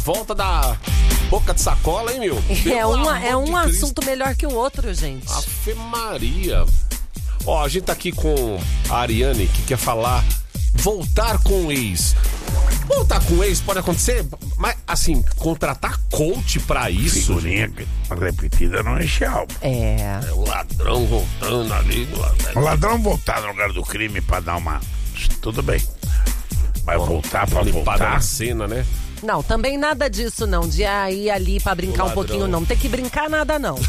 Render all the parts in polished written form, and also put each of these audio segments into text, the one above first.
volta da boca de sacola, hein, meu? É um assunto melhor que o outro, gente. Ave Maria. Ó, a gente tá aqui com a Ariane, que quer falar voltar com o ex. Voltar com o ex pode acontecer, mas assim, contratar coach pra isso. Figurinha repetida não enche a alma. É o ladrão voltando ali. O ladrão voltar no lugar do crime pra dar uma... Tudo bem. Vai voltar pra voltar. Na cena, né? Não, também nada disso não, de ir ali pra brincar um pouquinho não. Não tem que brincar nada não.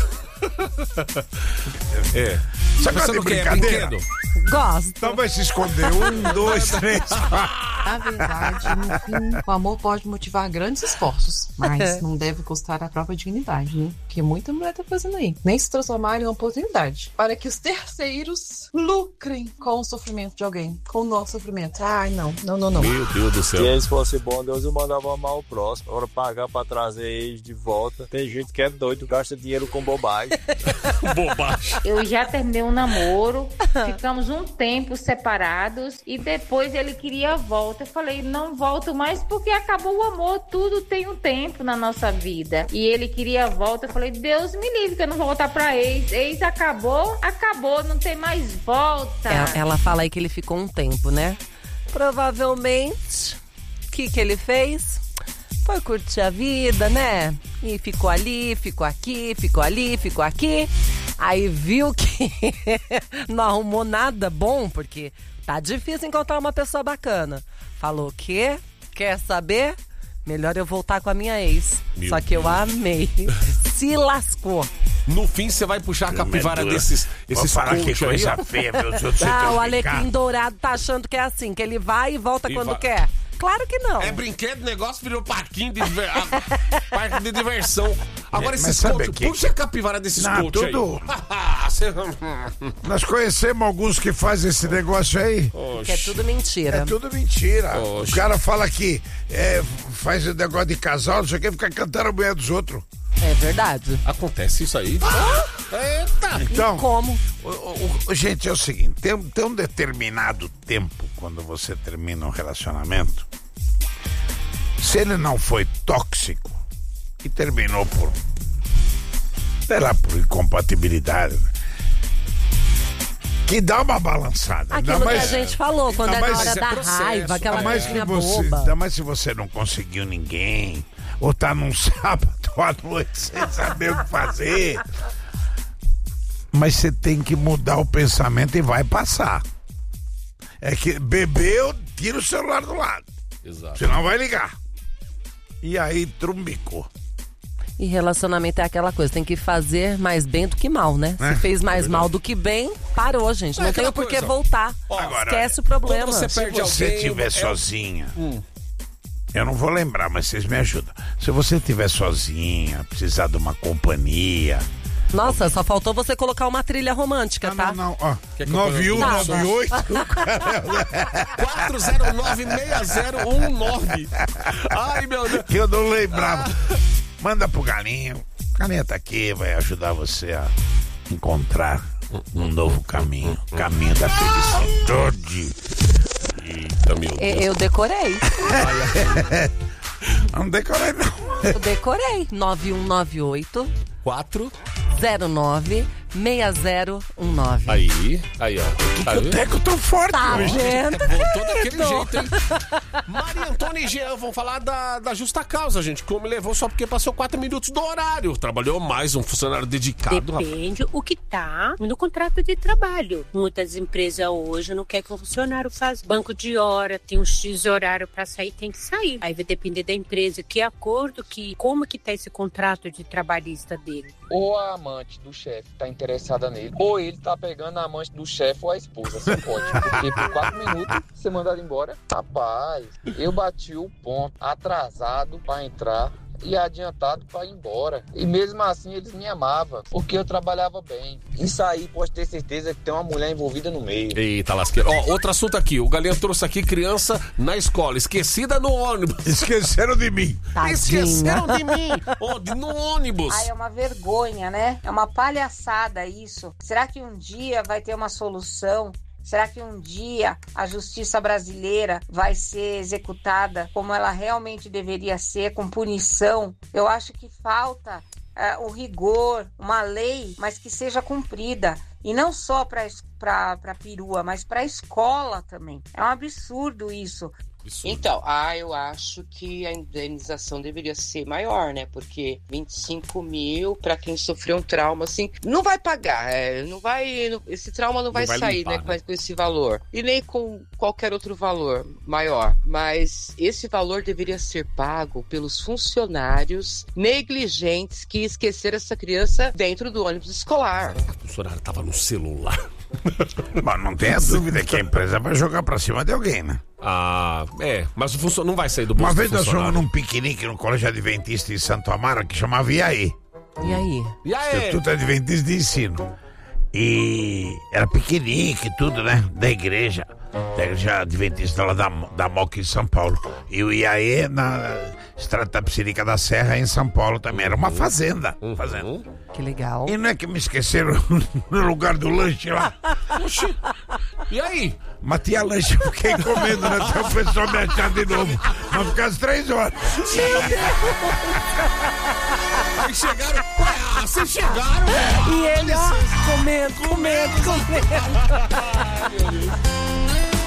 Você gosta de brincadeira? Gosto. Então vai se esconder. 1, 2, 3, 4. Na verdade, no fim, o amor pode motivar grandes esforços, mas não deve custar a própria dignidade, né? Que muita mulher tá fazendo aí. Nem se transformar em uma oportunidade para que os terceiros lucrem com o sofrimento de alguém, com o nosso sofrimento. Ai, não. Meu Deus do céu. Se eles fossem bons, Deus não mandava amar o próximo. Agora pagar pra trazer eles de volta. Tem gente que é doido, gasta dinheiro com bobagem. Bobagem. Eu já terminei um namoro, ficamos um tempo separados e depois ele queria a volta. Eu falei, não volto mais porque acabou o amor, tudo tem um tempo na nossa vida. E ele queria a volta, eu falei, Deus me livre que eu não vou voltar pra ex. Ex acabou, não tem mais volta. Ela fala aí que ele ficou um tempo, né? Provavelmente, o que ele fez? Foi curtir a vida, né? E ficou ali, ficou aqui, ficou ali, ficou aqui. Aí viu que não arrumou nada bom, porque tá difícil encontrar uma pessoa bacana. Falou o quê? Quer saber? Melhor eu voltar com a minha ex. Só que eu amei. Se lascou. No fim, você vai puxar a capivara desses coach aí, ó. Feia, meu Deus, o alecrim dourado tá achando que é assim, que ele vai e volta quando quer. Claro que não. É brinquedo, negócio virou parquinho de parque de diversão. Agora esses coach, puxa a capivara desses coach aí. Nós conhecemos alguns que fazem esse negócio aí. Que é tudo mentira. É tudo mentira. O cara fala que faz o negócio de casal, não sei o que, fica cantando a mulher dos outros. É verdade. Acontece isso aí? Eita! Então, e como? Gente, é o seguinte, tem um determinado tempo quando você termina um relacionamento, se ele não foi tóxico e terminou por, sei lá, por incompatibilidade, que dá uma balançada. Aquilo que a gente falou, quando é na hora da raiva, aquela coisinha boba. Ainda mais se você não conseguiu ninguém, ou tá num sábado à noite sem saber o que fazer. Mas você tem que mudar o pensamento e vai passar. É que bebeu, tira o celular do lado. Exato. Senão vai ligar. E aí trumbicou. E relacionamento é aquela coisa, tem que fazer mais bem do que mal, né? Se fez mais mal do que bem, parou, gente. Não tem por que voltar. Agora, esquece o problema. Se você estiver sozinha, eu não vou lembrar, mas vocês me ajudam. Se você estiver sozinha, precisar de uma companhia... Nossa, só faltou você colocar uma trilha romântica, tá? Não, ó. 9198 4096019. Ai, meu Deus. Eu não lembrava. Manda pro Galinho. Galinha tá aqui, vai ajudar você a encontrar um novo caminho. Caminho da felicidade. Eita, meu Deus. Eu decorei. Não decorei, não. Eu decorei. 9198 096019. Aí, ó. Tá o Teco tão forte. Tá vendo? Voltou daquele jeito, hein? Maria Antônia e Jean vão falar da justa causa, gente. Como levou só porque passou 4 minutos do horário. Trabalhou mais, um funcionário dedicado. Depende o que tá no contrato de trabalho. Muitas empresas hoje não querem que o funcionário faça banco de hora, tem um X horário pra sair, tem que sair. Aí vai depender da empresa, que acordo, como que tá esse contrato de trabalhista dele. Ou a amante do chefe tá interessada nele, ou ele tá pegando a amante do chefe ou a esposa. Você pode. Porque por 4 minutos você mandado embora. Rapaz, eu bati o ponto atrasado pra entrar e adiantado pra ir embora. E mesmo assim eles me amavam, porque eu trabalhava bem. Isso aí pode ter certeza que tem uma mulher envolvida no meio. Eita lasqueira. Ó, outro assunto aqui. O Galinha trouxe aqui criança na escola, esquecida no ônibus. Esqueceram de mim. Tadinha. Esqueceram de mim. Onde? No ônibus. Ai, é uma vergonha, né? É uma palhaçada isso. Será que um dia vai ter uma solução Será que um dia a justiça brasileira vai ser executada como ela realmente deveria ser, com punição? Eu acho que falta o rigor, uma lei, mas que seja cumprida. E não só para perua, mas para a escola também. É um absurdo isso. Então, eu acho que a indenização deveria ser maior, né? Porque 25 mil para quem sofreu um trauma, assim, não vai pagar. Esse trauma não vai sair, limpar, né? Com esse valor. E nem com qualquer outro valor maior. Mas esse valor deveria ser pago pelos funcionários negligentes que esqueceram essa criança dentro do ônibus escolar. O funcionário tava no celular. Bom, não tenha dúvida que a empresa vai jogar pra cima de alguém, né? Mas o funcionário não vai sair do bolso. Uma vez nós fomos num piquenique no Colégio Adventista em Santo Amaro, que chamava IAE. Instituto Adventista de Ensino. E era piquenique e tudo, né? Da igreja Adventista lá da Moca em São Paulo. E o IAE na Estrada Tapicerica da Serra em São Paulo também. Era uma fazenda. Que legal. E não é que me esqueceram no lugar do lanche lá? Oxi. E aí? Mas tinha lanche, eu fiquei comendo, né? Até o pessoal me achar de novo. Mas ficar as 3 horas. Aí chegaram. Vocês chegaram, velho. E ele, ó, comendo. Ai, meu Deus.